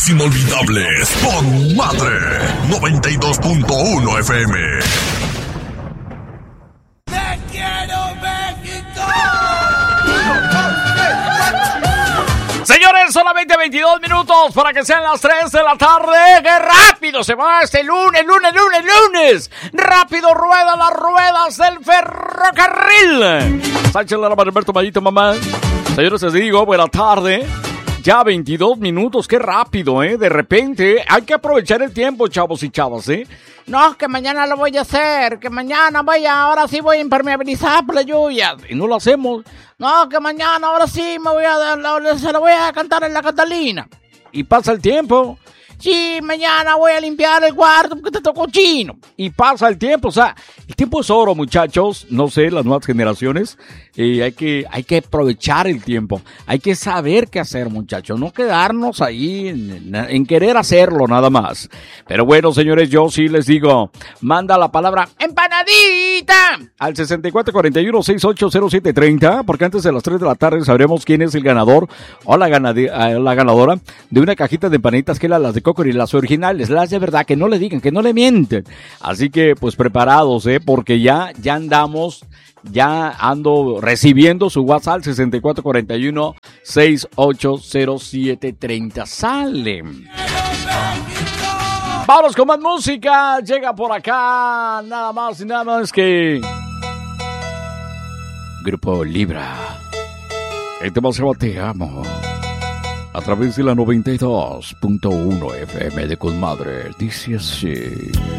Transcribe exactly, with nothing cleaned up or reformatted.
inolvidables con Madre noventa y dos punto uno F M. ¡Te quiero, México! Señores, solamente veintidós minutos para que sean las tres de la tarde. ¡Qué rápido se va este lunes, lunes, lunes, lunes! ¡Rápido ruedan las ruedas del ferrocarril! Sánchez Lara, Alberto Mayito, mamá. Señores, les digo, buena tarde. Ya veintidós minutos, qué rápido, ¿eh? De repente, hay que aprovechar el tiempo, chavos y chavas, ¿eh? No, que mañana lo voy a hacer, que mañana voy a, ahora sí voy a impermeabilizar por la lluvia. Y no lo hacemos. No, que mañana, ahora sí me voy a, se lo voy a cantar en la Catalina. Y pasa el tiempo. Sí, mañana voy a limpiar el cuarto porque te tocó chino. Y pasa el tiempo, o sea, el tiempo es oro, muchachos. No sé, las nuevas generaciones, eh, hay que, hay que aprovechar el tiempo. Hay que saber qué hacer, muchachos. No quedarnos ahí en, en, en querer hacerlo nada más. Pero bueno, señores, yo sí les digo, manda la palabra empanadita al sesenta y cuatro cuarenta y uno sesenta y ocho cero siete treinta, porque antes de las tres de la tarde sabremos quién es el ganador o la, ganade, la ganadora de una cajita de empanaditas que eran las de y las originales, las de verdad, que no le digan, que no le mienten. Así que, pues, preparados, ¿eh? Porque ya, ya andamos, ya ando recibiendo su WhatsApp sesenta y cuatro cuarenta y uno sesenta y ocho cero siete treinta. Sale. Vamos con más música. Llega por acá, nada más y nada más que Grupo Libra. El tema se llama Te Amo. A través de la noventa y dos punto uno F M de Comadre, dice así.